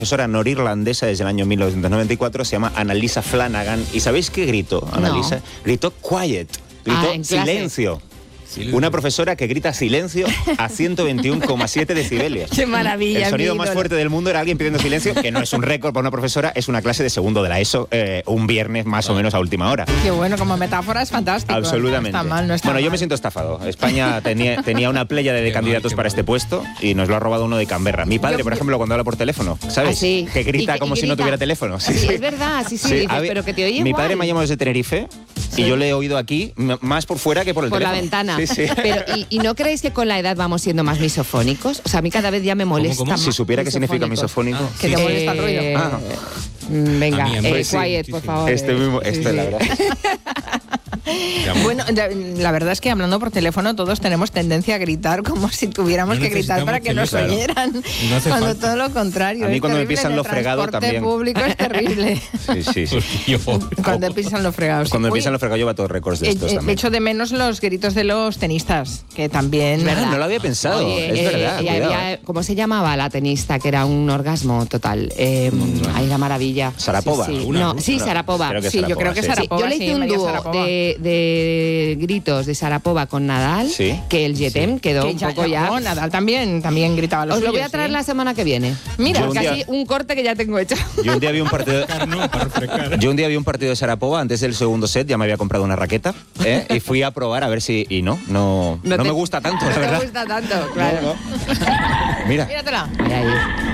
profesora norirlandesa desde el año 1994, se llama Annalisa Flanagan. ¿Y sabéis qué gritó, Annalisa? No. Gritó quiet, gritó silencio. Una profesora que grita silencio a 121,7 decibelios. ¡Qué maravilla! El sonido más fuerte del mundo era alguien pidiendo silencio, que no es un récord para una profesora, es una clase de segundo de la ESO, un viernes más o menos a última hora. Qué bueno, como metáfora es fantástico. Absolutamente. No está mal, no está mal. Yo me siento estafado. España tenía una pléyade de candidatos para este puesto y nos lo ha robado uno de Canberra. Mi padre, por ejemplo, cuando habla por teléfono, ¿sabes? Sí. Que grita como si no tuviera teléfono. Sí, es verdad, sí, dices, pero que te oye Mi igual. padre me ha llamado desde Tenerife y yo le he oído aquí más por fuera que por el teléfono. Por la ventana. Sí. Pero, ¿y no creéis que con la edad vamos siendo más misofónicos? O sea, a mí cada vez ya me molesta ¿Cómo? más. Si supiera qué significa misofónico. Que te molesta el ruido. Venga, A mí, quiet, sí, por sí. favor. Esto es la verdad. Bueno, la verdad es que hablando por teléfono todos tenemos tendencia a gritar como si tuviéramos No que gritar para que nos necesitamos oyeran. No hace Cuando falta. todo lo contrario. A mí es cuando me terrible. pisan En lo el fregado transporte también. público es terrible. Sí. Cuando pisan los fregados. Cuando Oye, empiezan los fregados lleva todos récords de estos también. echo de menos los gritos de los tenistas, que también... No lo había pensado, Oye, es verdad. y cuidado. había, ¿cómo se llamaba la tenista? Que era un orgasmo total. Ay, la maravilla. Sarapova. Sí, ¿Alguna? no, sí, No, Sarapova. creo que Sí, yo creo que sí. Sarapova. Yo le sí, hice un María dúo Sarapova. de gritos de Sarapova con Nadal, Sí. que el Jetem quedó Que un poco ya... no, Nadal también gritaba los Os lo voy suyos, a traer sí. la semana que viene. Mira, Yo un casi día- un corte que ya tengo hecho. Yo un día vi un partido. Para Yo un día vi un partido de Sarapova antes del segundo set, ya me había comprado una raqueta y fui a probar a ver si y no me gusta tanto, la No verdad. te gusta tanto, claro. Mira, Míratela. Ahí.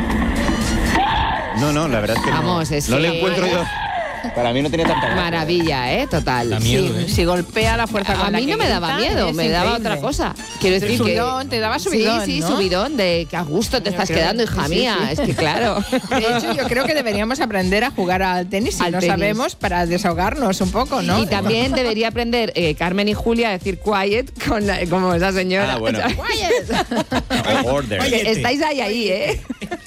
no, la verdad es que Vamos, no, es no que- le encuentro yo. Para mí no tenía tanta gracia. Maravilla, total. Da miedo, ¿eh? Si golpea la fuerza A con la mí que no me daba grita, miedo, es me daba increíble. otra cosa. Quiero decir Subidón, que... te daba subidón, Sí, ¿no? subidón, de que a gusto te Yo estás creo- quedando, hija sí, mía. sí. Es que claro. De hecho, yo creo que deberíamos aprender a jugar al tenis si Al no tenis. sabemos para desahogarnos un poco, ¿no? Y también debería aprender Carmen y Julia a decir quiet como esa señora. Ah, bueno. Order. Oye, Estáis ahí, ¿eh?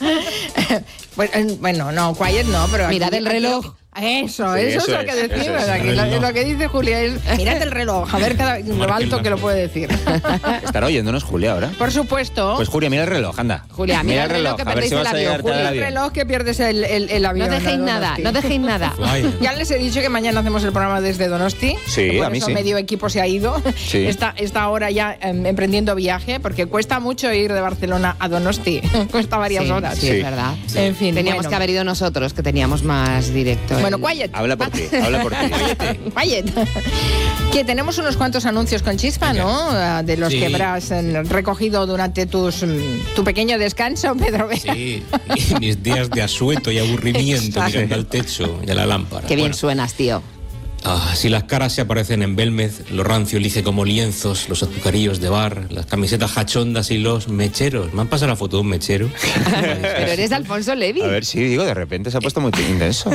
Bueno, no, quiet no, pero... Mirad aquí- el reloj. Eso Sí, es eso lo que es, decimos. eso es. Aquí lo que dice Julia es, mirad el reloj, a ver lo alto que lo puede decir. Estará oyéndonos Julia ahora. Por supuesto. Pues Julia, mira el reloj, anda. Julia, mira el reloj, que a ver perdéis si el vas a avión, llegar tarde al Julia. el avión. reloj que pierdes el avión. No dejéis a nada, Donosti. no dejéis nada. Ya les he dicho que mañana hacemos el programa desde Donosti. Sí, Por a mí eso sí. medio equipo se ha ido. Sí. Está ahora ya emprendiendo viaje, porque cuesta mucho ir de Barcelona a Donosti. Cuesta varias Sí, horas. sí, Sí. es verdad. En fin, Teníamos bueno. que haber ido nosotros, que teníamos más directo. Bueno, quiet. Habla por ti, habla por ti. Quiet. Que tenemos unos cuantos anuncios con chispa, ¿no? De los Sí. que habrás recogido durante tu pequeño descanso, Pedro Vera. Sí, y mis días de asueto y aburrimiento Exacto. mirando al techo y a la lámpara. Qué bien Bueno, suenas, tío. si las caras se aparecen en Belmez, lo rancio elige como lienzos, los azucarillos de bar, las camisetas hachondas y los mecheros. ¿Me han pasado la foto de un mechero? Pero eres de Alfonso Levi. A ver, sí, digo, de repente se ha puesto muy intenso.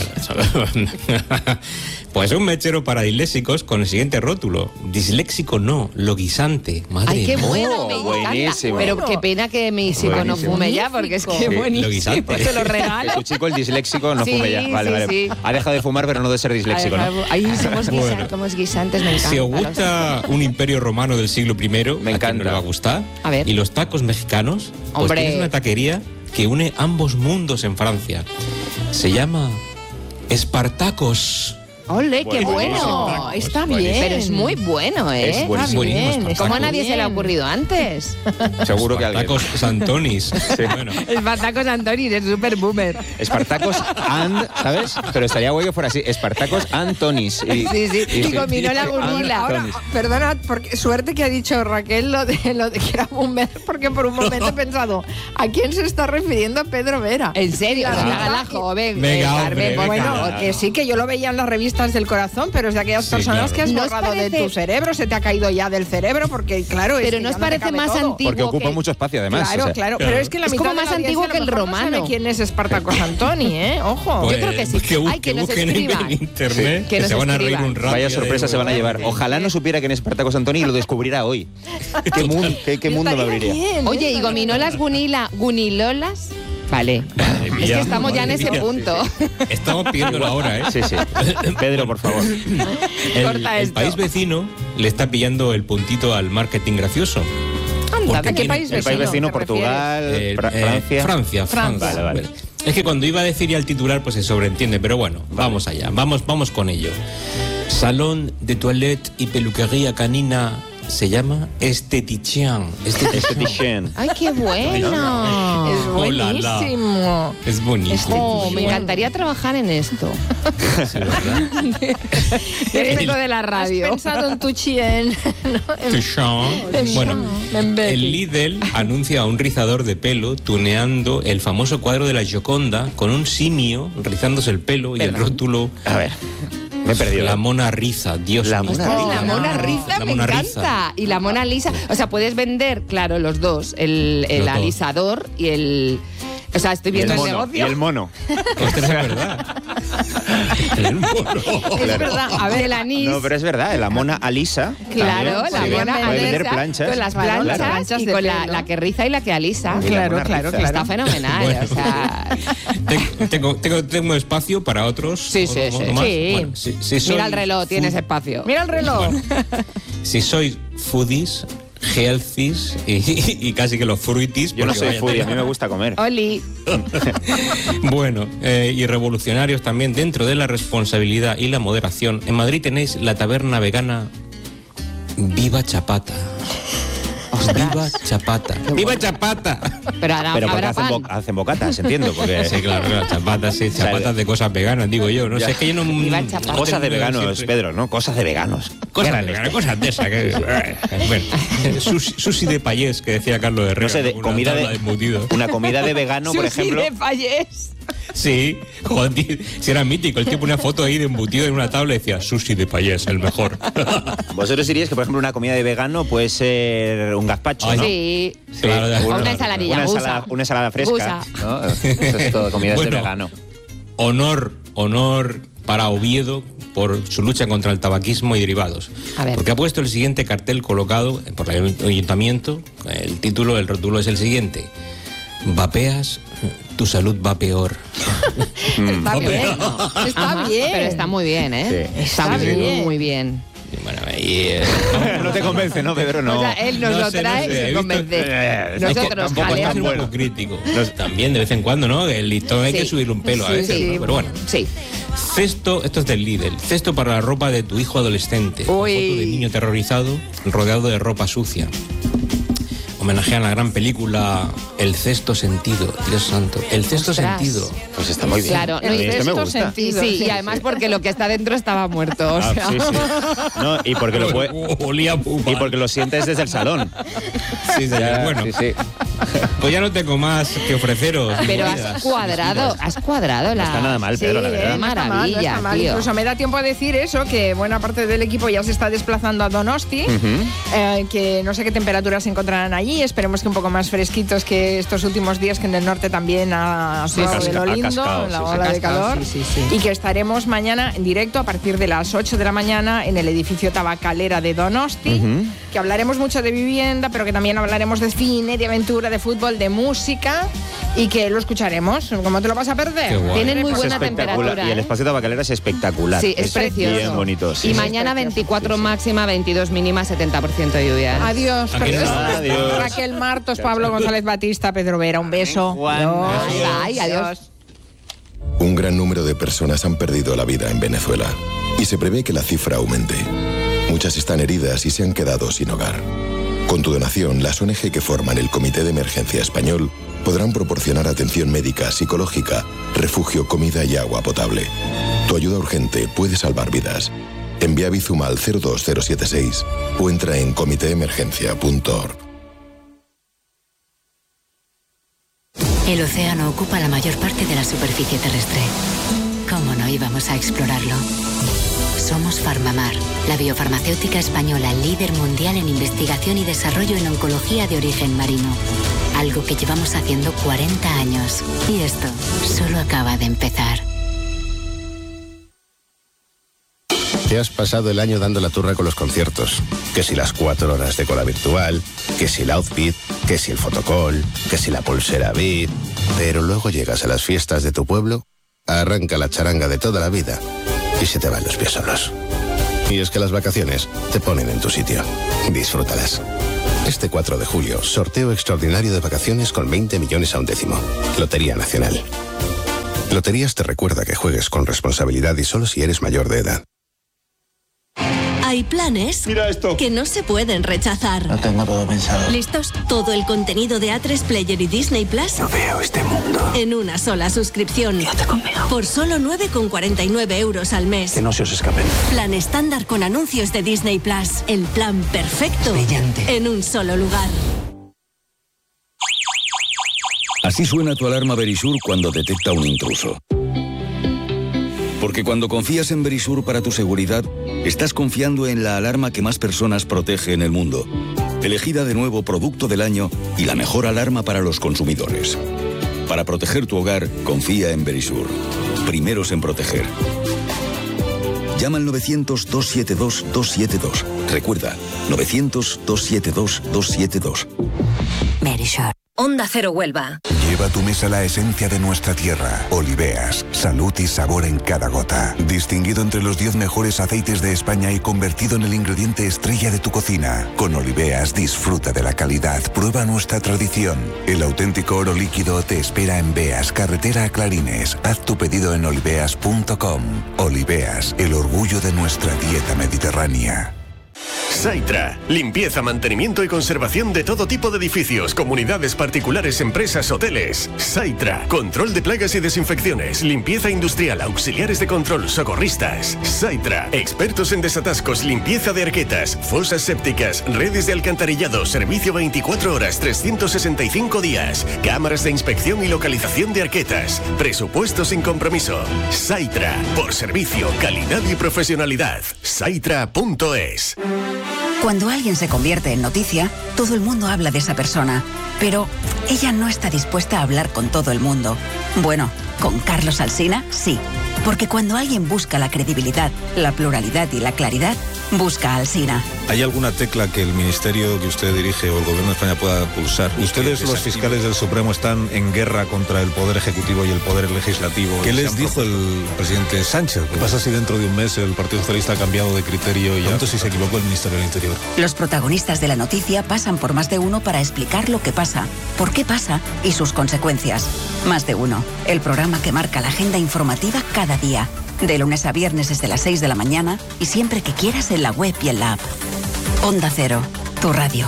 Pues un mechero para disléxicos con el siguiente rótulo. Disléxico no, loguisante. Madre Ay, qué mía. bueno, me buenísimo. encanta. Pero qué pena que mi hijo no Buenísimo. fume ya, porque es que Sí, buenísimo. loguisante. Te lo Que regalo. tu chico, el disléxico, no Sí, fume ya. Vale, sí, vale. sí. Ha dejado de fumar, pero no de ser disléxico, ¿no? Ay, somos, Bueno. somos guisantes, me encanta. Si os gusta un imperio romano del siglo I, Me ¿a quién no encanta. le va a gustar? A ver. Y los tacos mexicanos, pues Hombre. tienes una taquería que une ambos mundos en Francia. Se llama Espartacos. ¡Ole, qué Buenísimo. bueno! Está Buenísimo. bien. Pero es muy bueno, ¿eh? Es buenísimo. Buenísimo, está ¿Cómo a muy nadie se le ha bien. ocurrido antes? Seguro que alguien. Tacos Santonis. Bueno, Espartacos Antonis, es súper boomer. Espartacos and, ¿sabes? Pero estaría guay que fuera así. Espartacos Antonis. Sí, sí. Y combinó la gurila. Ahora, Antonis. perdona, porque suerte que ha dicho Raquel lo de que era boomer, porque por un momento he pensado, ¿a quién se está refiriendo Pedro Vera? En serio, La venga, verdad la que- joven. Venga, Carmen, hombre, por venga. favor. Bueno, que sí, que yo lo veía en las revistas del corazón, pero es de aquellas Sí, personas claro. que has ¿No os borrado de parece- tu cerebro, se te ha caído ya del cerebro, porque claro, es Pero que ¿no ya os te parece cabe más todo. antiguo? Porque ocupa que- mucho espacio, además. Claro, o sea. claro, pero es que la Es mitad como de la más audiencia antiguo a lo que el mejor no romano. sabe quién es Espartacos Antoni, ¿eh? Ojo. pues, creo que sí. Ay, que nos busquen escriban. en internet, Sí. Que que nos se van a reír escriban. un rato. Vaya ya sorpresa de se van a verdad. llevar. Ojalá no supiera quién es Espartacos Antoni y lo descubriera hoy. ¿Qué mundo me abriría? Oye, ¿y gominolas gunilolas? Vale. Madre Es mía, que estamos ya en madre ese mía. punto. Estamos pidiendo la hora, ¿eh? Sí, sí. Pedro, por favor. Corta El esto. país vecino le está pillando el puntito al marketing gracioso. Anda, Porque ¿A qué tiene- país El país vecino, te Portugal, Eh, Francia. Francia. Vale, vale. Es que cuando iba a decir ya el titular, pues se sobreentiende, pero bueno, vamos allá, vamos con ello. Salón de toilette y peluquería canina se llama Esteticien. ¡Ay, qué bueno! Es buenísimo. Es buenísimo. Me encantaría trabajar en esto. Sí, ¿verdad? Esto de la radio. ¿Has pensado en tu chien? Bueno, el Lidl anuncia un rizador de pelo tuneando el famoso cuadro de la Gioconda con un simio rizándose el pelo y el rótulo. A ver, me he perdido. La Mona Riza, Dios mío. La Mona Riza me encanta. Y la Mona Lisa. O sea, puedes vender, claro, los dos. El alisador y el... O sea, estoy viendo el negocio. Y el mono. Ostras, es verdad. El mono. Es verdad. A ver, el anís. No, pero es verdad, la Mona alisa. Claro, también, la Mona puede vender alisa, planchas. con las Claro, planchas, las planchas y de con pelo. la que riza y la que alisa. Y la Mona Riza. Está fenomenal. Bueno. O sea... Tengo espacio para otros. Sí. Más. Bueno, si soy Mira el reloj, tienes espacio. Mira el reloj. Si sois foodies, healthies y casi que los fruities. Yo no porque soy vaya foodie, a tela. mí me gusta comer. Oli. Bueno, y revolucionarios también dentro de la responsabilidad y la moderación. En Madrid tenéis la taberna vegana Viva Chapata. ¡Viva Chapata! ¡Viva Chapata! Pero ahora Pero porque habrá pan. hacen bocatas, entiendo. Porque Sí, claro, chapatas, sí, chapatas de cosas veganas, digo yo. No sé, es que yo no... Viva Chapata. cosas de veganos, siempre- Pedro, ¿no? Cosas de veganos. Cosas ¿Qué de eran veganas, cosas de esas. Bueno, sushi de payés, que decía Carlos Herrera. No sé, de una comida tabla de embutidos. una comida de vegano, por Sushi ejemplo. de Fallés. Sí, joder, tío, si era mítico. El tío ponía foto ahí de embutido en una tabla y decía sushi de payés, el mejor. Vosotros diríais que, por ejemplo, una comida de vegano puede ser un gazpacho, Ay, ¿no? Sí. Claro, de acuerdo. O una ensaladilla, Una ensalada fresca, Gusa. ¿no? Eso es todo comidas Bueno. de vegano. Honor para Oviedo por su lucha contra el tabaquismo y derivados. A ver. Porque ha puesto el siguiente cartel colocado por el ayuntamiento. El título, el rótulo es el siguiente: vapeas, tu salud va peor. Está bien. Está Ajá, bien. Pero está muy bien, ¿eh? Sí. Está Está muy bien. muy bien. Y bueno, y, No te convence, ¿no, Pedro? No. O sea, él nos No lo sé, trae no sé, y he se visto- convence. Es que Nosotros, tampoco hay que tan ser un bueno. poco crítico. También de vez en cuando, ¿no? El listón hay que Sí. subirle un pelo a Sí, veces, sí. ¿no? Pero bueno. Sí. Cesto, esto es del Lidl. Cesto para la ropa de tu hijo adolescente. Uy. Foto de niño terrorizado rodeado de ropa sucia. Homenajean la gran película El Sexto Sentido. Dios santo. El Sexto Ostras. Sentido. Pues está muy bien. Claro, no, A mí y esto me Sexto gusta. Sentido. Sí, Sí, y además porque lo que está dentro estaba muerto. O Ah, sea. sí, sí. No, y porque lo puede, Olía pupa. y porque lo sientes desde el salón. Sí, señor. Ya, Bueno, sí, sí. pues ya no tengo más que ofreceros. Pero queridas. has cuadrado la... No está nada mal, Pedro, la verdad. No está mal, no Maravilla, está mal. tío. Incluso me da tiempo a decir eso, que buena parte del equipo ya se está desplazando a Donosti, que no sé qué temperaturas se encontrarán allí, esperemos que un poco más fresquitos que estos últimos días, que en el norte también ha subido de lo ha lindo, cascado, la sí, sí. ola Ha de cascado, calor, sí, sí, sí. y que estaremos mañana en directo a partir de las 8 de la mañana en el edificio Tabacalera de Donosti, que hablaremos mucho de vivienda, pero que también hablaremos de cine, de aventura, de fútbol, de música, y que lo escucharemos. ¿Cómo te lo vas a perder? Qué guay. Tienen muy Es buena espectacular. temperatura. Y el ¿eh? espacio tabacalera es espectacular. Sí, es precioso. Bien bonito. Sí, Y sí. mañana 24 máxima, 22 mínima, 70% de lluvia. Adiós. Aquí no. Adiós. Raquel Martos, Pablo González Batista, Pedro Vera, un beso. Juan. Bye, adiós. Un gran número de personas han perdido la vida en Venezuela y se prevé que la cifra aumente. Muchas están heridas y se han quedado sin hogar. Con tu donación, las ONG que forman el Comité de Emergencia Español podrán proporcionar atención médica, psicológica, refugio, comida y agua potable. Tu ayuda urgente puede salvar vidas. Envía Bizum al 02076 o entra en comitéemergencia.org. El océano ocupa la mayor parte de la superficie terrestre. ¿Cómo no íbamos a explorarlo? Somos Farmamar, la biofarmacéutica española líder mundial en investigación y desarrollo en oncología de origen marino. Algo que llevamos haciendo 40 años. Y esto solo acaba de empezar. Te has pasado el año dando la turra con los conciertos. Que si las 4 horas de cola virtual, que si el outfit, que si el fotocall, que si la pulsera Beat. Pero luego llegas a las fiestas de tu pueblo, arranca la charanga de toda la vida y se te van los pies solos. Y es que las vacaciones te ponen en tu sitio. Disfrútalas. Este 4 de julio, sorteo extraordinario de vacaciones con 20 millones a un décimo. Lotería Nacional. Loterías te recuerda que juegues con responsabilidad y solo si eres mayor de edad. Hay planes que no se pueden rechazar. No tengo todo pensado. ¿Listos? Todo el contenido de A3 Player y Disney Plus. No veo este mundo. En una sola suscripción. Quédate conmigo. Por solo 9,49 € al mes. Que no se os escapen. Plan estándar con anuncios de Disney Plus. El plan perfecto. Brillante. En un solo lugar. Así suena tu alarma Verisur cuando detecta un intruso. Porque cuando confías en Verisur para tu seguridad, estás confiando en la alarma que más personas protege en el mundo. Elegida de nuevo Producto del Año y la mejor alarma para los consumidores. Para proteger tu hogar, confía en Verisur. Primeros en proteger. Llama al 900-272-272. Recuerda, 900-272-272. Verisur. Onda Cero Huelva. Lleva a tu mesa la esencia de nuestra tierra. Oliveas, salud y sabor en cada gota. Distinguido entre los 10 mejores aceites de España y convertido en el ingrediente estrella de tu cocina. Con Oliveas disfruta de la calidad, prueba nuestra tradición. El auténtico oro líquido te espera en Beas, carretera a Clarines. Haz tu pedido en oliveas.com. Oliveas, el orgullo de nuestra dieta mediterránea. Saitra, limpieza, mantenimiento y conservación de todo tipo de edificios, comunidades particulares, empresas, hoteles. Saitra, control de plagas y desinfecciones, limpieza industrial, auxiliares de control, socorristas. Saitra, expertos en desatascos, limpieza de arquetas, fosas sépticas, redes de alcantarillado, servicio 24 horas, 365 días, cámaras de inspección y localización de arquetas, presupuesto sin compromiso. Saitra, por servicio, calidad y profesionalidad. Saitra.es. Cuando alguien se convierte en noticia, todo el mundo habla de esa persona. Pero ella no está dispuesta a hablar con todo el mundo. Bueno, con Carlos Alsina, sí. Porque cuando alguien busca la credibilidad, la pluralidad y la claridad, busca a Alsina. ¿Hay alguna tecla que el ministerio que usted dirige o el gobierno de España pueda pulsar? Ustedes, los fiscales del Supremo, están en guerra contra el Poder Ejecutivo y el Poder Legislativo. ¿Qué les dijo el presidente Sánchez? ¿Qué pasa si dentro de un mes el Partido Socialista ha cambiado de criterio y si se equivocó el Ministerio del Interior? Los protagonistas de la noticia pasan por Más de Uno para explicar lo que pasa, por qué pasa y sus consecuencias. Más de Uno, el programa que marca la agenda informativa cada día. De lunes a viernes desde las 6 de la mañana y siempre que quieras en la web y en la app. Onda Cero, tu radio.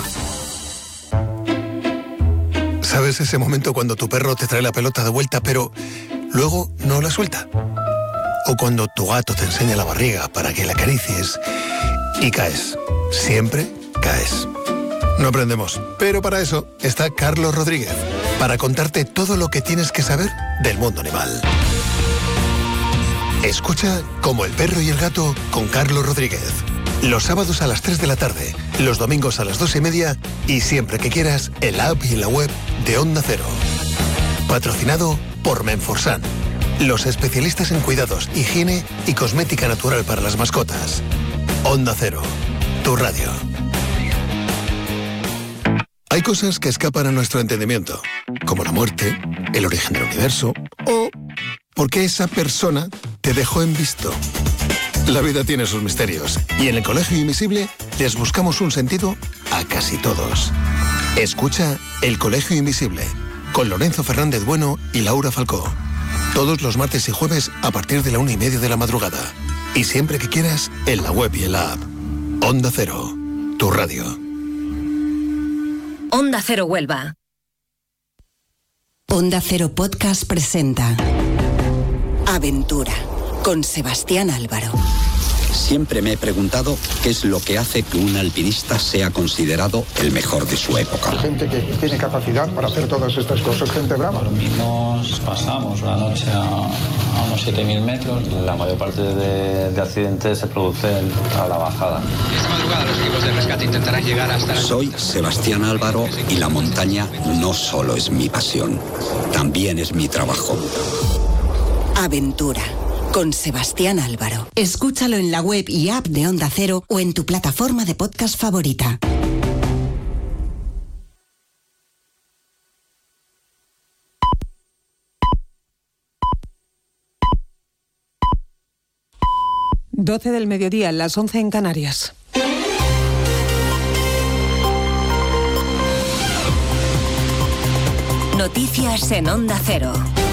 ¿Sabes ese momento cuando tu perro te trae la pelota de vuelta pero luego no la suelta? O cuando tu gato te enseña la barriga para que la acaricies y caes. Siempre caes. No aprendemos, pero para eso está Carlos Rodríguez, para contarte todo lo que tienes que saber del mundo animal. Escucha Como el perro y el gato con Carlos Rodríguez. Los sábados a las 3 de la tarde, los domingos a las 2:30 y siempre que quieras en la app y en la web de Onda Cero. Patrocinado por Menforsan, los especialistas en cuidados, higiene y cosmética natural para las mascotas. Onda Cero, tu radio. Hay cosas que escapan a nuestro entendimiento, como la muerte, el origen del universo o porque esa persona te dejó en visto. La vida tiene sus misterios y en el Colegio Invisible les buscamos un sentido a casi todos. Escucha El Colegio Invisible con Lorenzo Fernández Bueno y Laura Falcó. Todos los martes y jueves a partir de la 1:30 de la madrugada. Y siempre que quieras en la web y en la app. Onda Cero, tu radio. Onda Cero Huelva. Onda Cero Podcast presenta Aventura con Sebastián Álvaro. Siempre me he preguntado qué es lo que hace que un alpinista sea considerado el mejor de su época. Gente que tiene capacidad para hacer todas estas cosas, gente brava. Dormimos, pasamos la noche a unos 7.000 metros. La mayor parte de accidentes se producen a la bajada. Esta madrugada los equipos de rescate intentarán llegar hasta... Soy Sebastián Álvaro y la montaña no solo es mi pasión, también es mi trabajo. Aventura con Sebastián Álvaro. Escúchalo en la web y app de Onda Cero o en tu plataforma de podcast favorita. Doce del mediodía, las 11 en Canarias. Noticias en Onda Cero.